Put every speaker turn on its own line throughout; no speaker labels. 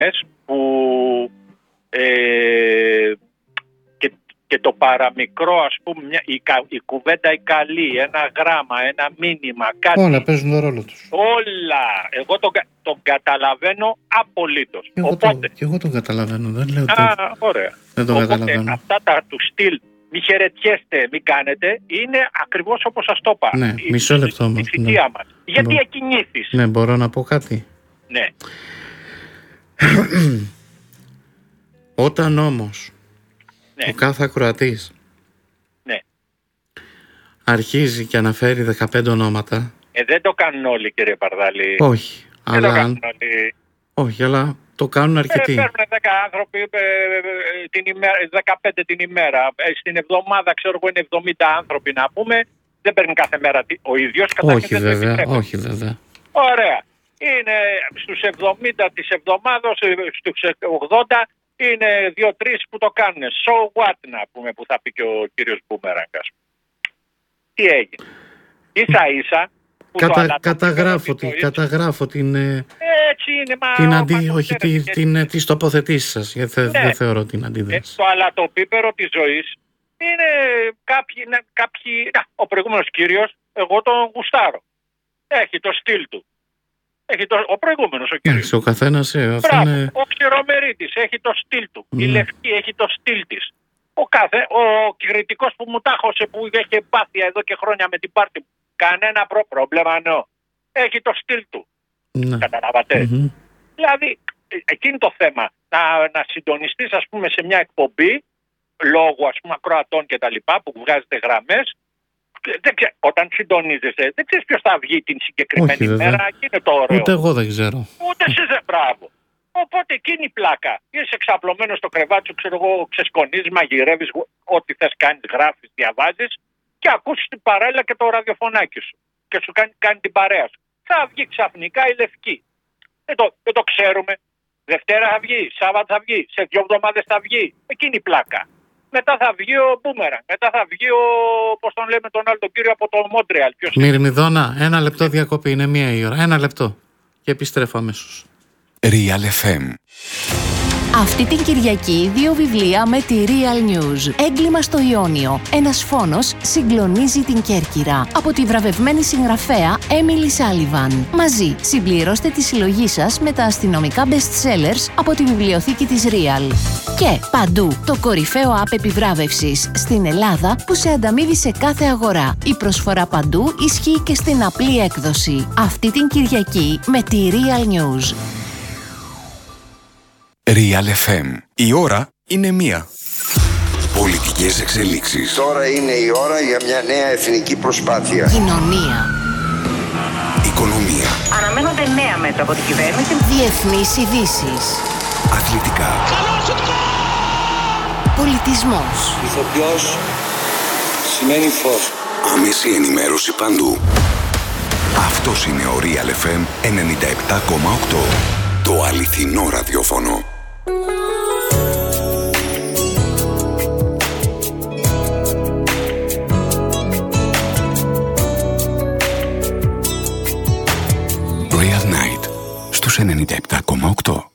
που και το παραμικρό, ας πούμε, η κουβέντα η καλή, ένα γράμμα, ένα μήνυμα, κάτι.
Όλα παίζουν τον ρόλο τους.
Όλα. Εγώ τον καταλαβαίνω απολύτως.
Και εγώ τον καταλαβαίνω. Δεν λέω
ωραία.
Δεν τον καταλαβαίνω.
Αυτά του στυλ, μη χαιρετιέστε, μη κάνετε, είναι ακριβώς όπως σας το είπα.
Ναι, μισό λεπτό όμως.
Η θητεία μας. Γιατί ακινήθεις.
Ναι, μπορώ να πω κάτι.
Ναι.
Όταν όμως ο κάθε ακροατής αρχίζει και αναφέρει 15 ονόματα.
Δεν το κάνουν όλοι, κύριε Παρδάλη.
Όχι, αλλά το κάνουν αρκετοί.
Παίρνουν 10 άνθρωποι την ημέρα, 15 την ημέρα. Στην εβδομάδα, ξέρω εγώ, είναι 70 άνθρωποι να πούμε. Δεν παίρνει κάθε μέρα ο ίδιος.
Όχι βέβαια.
Ωραία. Είναι στους 70 της εβδομάδας, στους 80 είναι 2-3 που το κάνουν. So what, να πούμε, που θα πει και ο κύριος Μπούμεραγκας. Τι έγινε. Ίσα-ίσα
καταγράφω τις τοποθετήσεις σας, γιατί δεν θεωρώ την αντίδραση.
Το αλατοπίπερο της ζωής είναι κάποιοι. Ο προηγούμενος κύριος, εγώ τον γουστάρω. Έχει το στυλ του. Ο προηγούμενος ο κύριος.
Ο καθένας.
Ο Ξηρομερίτης έχει το στυλ του. Η Λευκή έχει το στυλ της. Ο κριτικός που μου τάχωσε, που είχε εμπάθεια εδώ και χρόνια με την πάρτη μου, κανένα πρόβλημα, έχει το στυλ του. Καταλάβατε. Δηλαδή, εκείνη το θέμα, να συντονιστείς, ας πούμε, σε μια εκπομπή, λόγω, ας πούμε, ακροατών και τα λοιπά, που βγάζετε γραμμές, όταν συντονίζεσαι, δεν ξέρεις ποιος θα βγει την συγκεκριμένη μέρα, και είναι το ωραίο.
Ούτε εγώ δεν ξέρω.
Ούτε εσύ δεν, μπράβο. Οπότε εκείνη η πλάκα. Είσαι εξαπλωμένος στο κρεβάτι σου, ξέρω εγώ, ξεσκονίζεις, μαγειρεύεις, ό,τι θες κάνεις, γράφεις, διαβάζεις και ακούσεις την παράλληλα και το ραδιοφωνάκι σου. Και σου κάνει την παρέα σου. Θα βγει ξαφνικά η Λευκή. Δεν το ξέρουμε. Δευτέρα θα βγει, Σάββατο θα βγει, σε 2 εβδομάδες θα βγει. Εκείνη η πλάκα. Μετά θα βγει ο Μπούμεραν. Μετά θα βγει πώς τον λέμε τον άλλο τον κύριο από το Μόντρεαλ.
Μυρμηδόνα, 1 λεπτό διακοπή. Είναι 1 η ώρα. 1 λεπτό. Και επιστρέφω αμέσως.
Real FM.
Αυτή την Κυριακή 2 βιβλία με τη Real News. Έγκλημα στο Ιόνιο. Ένας φόνος συγκλονίζει την Κέρκυρα. Από τη βραβευμένη συγγραφέα Emily Sullivan. Μαζί συμπληρώστε τη συλλογή σας με τα αστυνομικά best sellers από τη βιβλιοθήκη της Real. Και παντού το κορυφαίο app επιβράβευσης στην Ελλάδα που σε ανταμείβει σε κάθε αγορά. Η προσφορά παντού ισχύει και στην απλή έκδοση. Αυτή την Κυριακή με τη Real News.
Real FM. Η ώρα είναι 1. Πολιτικές εξελίξεις.
Τώρα είναι η ώρα για μια νέα εθνική προσπάθεια.
Κοινωνία.
Οικονομία.
Αναμένονται νέα μέτρα από την κυβέρνηση.
Διεθνείς ειδήσεις.
Αθλητικά.
Πολιτισμός.
Ηθοποιός σημαίνει φως.
Άμεση ενημέρωση παντού. Αυτός είναι ο Real FM 97,8. Το αληθινό ραδιόφωνο. Real Night στους 97,8.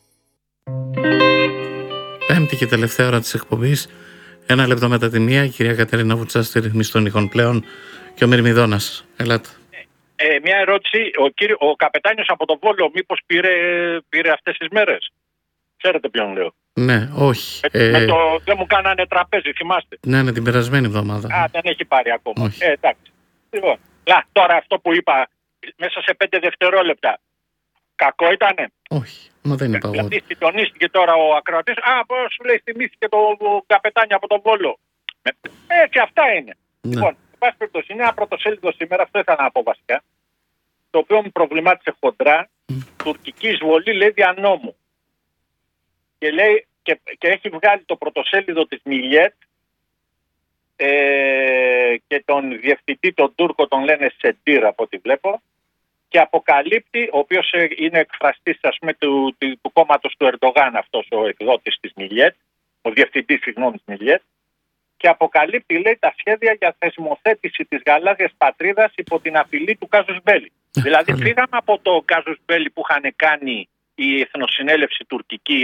Πέμπτη και τελευταία ώρα της εκπομπής. 1 λεπτό μετά τη 1, η κυρία Κατερίνα Βουτσά στη ρυθμίση των ηχών πλέον και ο Μυρμηδόνας. Ελάτε.
Μια ερώτηση. Ο καπετάνιος από τον Βόλο μήπως πήρε αυτές τις μέρες? Ξέρετε ποιον λέω?
Ναι, όχι.
Δεν μου κάνανε τραπέζι, θυμάστε?
Ναι, την περασμένη εβδομάδα.
Δεν έχει πάρει ακόμα.
Όχι.
Εντάξει. Λοιπόν, τώρα αυτό που είπα μέσα σε 5 δευτερόλεπτα, κακό ήτανε?
Όχι, μα δεν είπα εγώ.
Δηλαδή συντονίστηκε τώρα ο ακροατής. Πώς σου λέει, θυμήθηκε το καπετάνιο από τον Βόλο. Έτσι, αυτά είναι.
Ναι.
Λοιπόν, εν πάση περιπτώσει, είναι ένα πρωτοσέλιδο σήμερα, αυτό ήθελα να πω βασικά, το οποίο μου προβλημάτισε χοντρά. Τουρκική εισβολή, λέει, δια νόμου. Και λέει, και έχει βγάλει το πρωτοσέλιδο της Μιλιέτ και τον διευθυντή, τον Τούρκο, τον λένε Σεντήρ από ό,τι βλέπω, και αποκαλύπτει, ο οποίος είναι εκφραστής, ας πούμε, του κόμματος του Ερντογάν, αυτός ο εκδότης της Μιλιέτ, ο διευθυντής, συγγνώμη, της Μιλιέτ, και αποκαλύπτει, λέει, τα σχέδια για θεσμοθέτηση της γαλάζιας πατρίδας υπό την απειλή του Κάζους Μπέλι. Δηλαδή φύγαμε από το Κάζους Μπέλι που είχαν κάνει η Εθνοσυνέλευση τουρκική